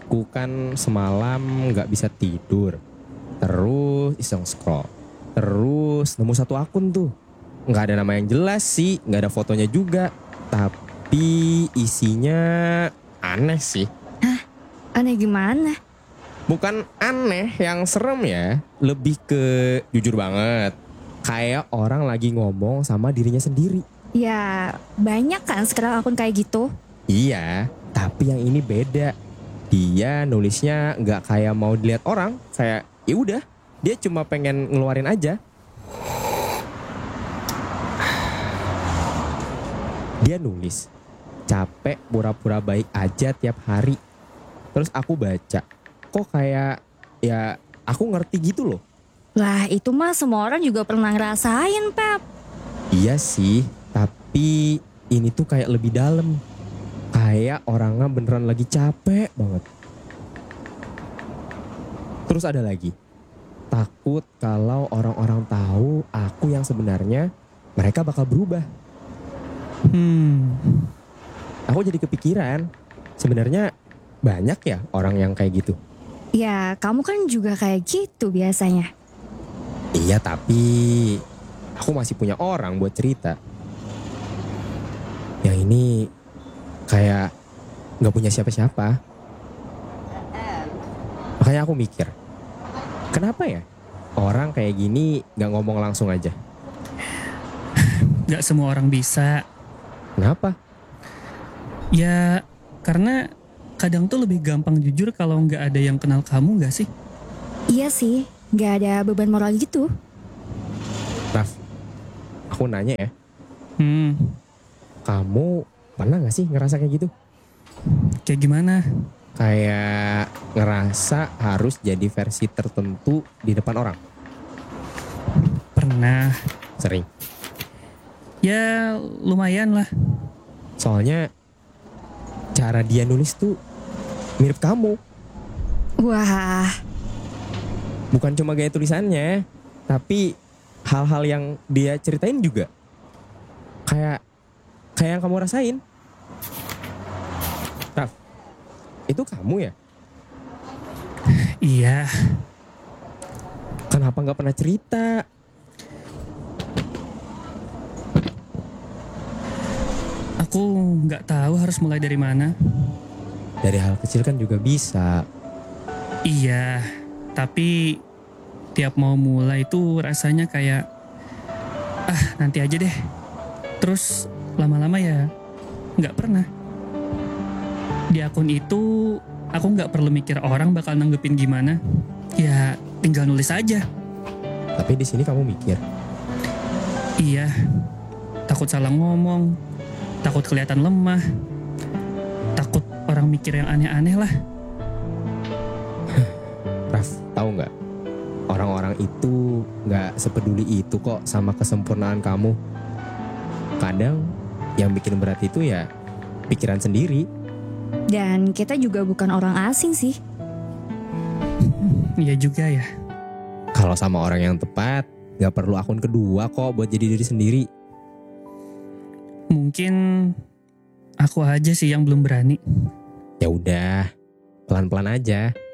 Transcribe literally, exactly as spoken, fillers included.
Aku kan semalam nggak bisa tidur. Terus iseng scroll. Terus nemu satu akun tuh. Nggak ada nama yang jelas sih, nggak ada fotonya juga. Tapi isinya aneh sih. Aneh gimana? Bukan aneh yang serem ya. Lebih ke jujur banget. Kayak orang lagi ngomong sama dirinya sendiri. Ya banyak kan sekarang akun kayak gitu. Iya, tapi yang ini beda. Dia nulisnya nggak kayak mau dilihat orang, kayak ya udah, dia cuma pengen ngeluarin aja. Dia nulis, capek pura-pura baik aja tiap hari. Terus aku baca, kok kayak ya aku ngerti gitu loh. Lah itu mah semua orang juga pernah ngerasain, Pep. Iya sih, tapi ini tuh kayak lebih dalam. Kayak orangnya beneran lagi capek banget. Terus ada lagi, takut kalau orang-orang tahu aku yang sebenarnya, mereka bakal berubah. Hmm, Aku jadi kepikiran, sebenarnya banyak ya orang yang kayak gitu. Ya kamu kan juga kayak gitu biasanya. Iya, tapi aku masih punya orang buat cerita. Yang ini kayak gak punya siapa-siapa. Makanya aku mikir, kenapa ya orang kayak gini gak ngomong langsung aja? gak semua orang bisa. Kenapa? Ya, karena kadang tuh lebih gampang jujur kalau nggak ada yang kenal kamu nggak sih? Iya sih, gak ada beban moral gitu. Raf, aku nanya ya, Hmm, kamu pernah gak sih ngerasa kayak gitu? kayak gimana? Kayak ngerasa harus jadi versi tertentu di depan orang? Pernah. Sering. Ya, lumayan lah. Soalnya cara dia nulis tuh mirip kamu. Wah, Bukan cuma gaya tulisannya, tapi hal-hal yang dia ceritain juga. Kayak kayak yang kamu rasain. Raf, itu kamu ya? Iya, Kenapa nggak pernah cerita? aku nggak tahu harus mulai dari mana. Dari hal kecil kan juga bisa. Iya, tapi tiap mau mulai tuh rasanya kayak, ah nanti aja deh. Terus lama-lama ya nggak pernah. Di akun itu aku nggak perlu mikir orang bakal nanggepin gimana. Ya tinggal nulis aja. Tapi di sini kamu mikir, Iya, takut salah ngomong, takut kelihatan lemah, takut orang mikir yang aneh-aneh lah. Raf, tahu nggak? Orang-orang itu nggak sepeduli itu kok sama kesempurnaan kamu. Kadang yang bikin berat itu ya pikiran sendiri. dan kita juga bukan orang asing sih. Iya juga ya. Kalau sama orang yang tepat, nggak perlu akun kedua kok buat jadi diri sendiri. Mungkin aku aja sih yang belum berani. Ya udah, pelan-pelan aja.